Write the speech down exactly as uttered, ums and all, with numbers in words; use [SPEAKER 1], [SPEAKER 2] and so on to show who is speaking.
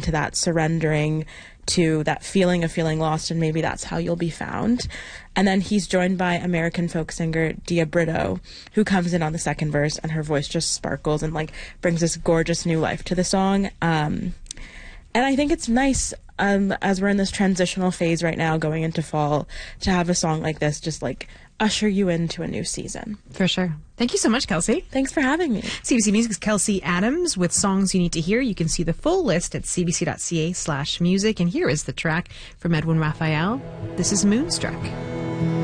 [SPEAKER 1] to that surrendering, to that feeling of feeling lost, and maybe that's how you'll be found. And then he's joined by American folk singer Dia Brito, who comes in on the second verse, and her voice just sparkles and like brings this gorgeous new life to the song. Um, and I think it's nice, um, as we're in this transitional phase right now going into fall, to have a song like this just like usher you into a new season.
[SPEAKER 2] For sure. Thank you so much, Kelsey.
[SPEAKER 1] Thanks for having me.
[SPEAKER 2] C B C Music's Kelsey Adams with songs you need to hear. You can see the full list at cbc.ca slash music. And here is the track from Edwin Raphael. This is Moonstruck.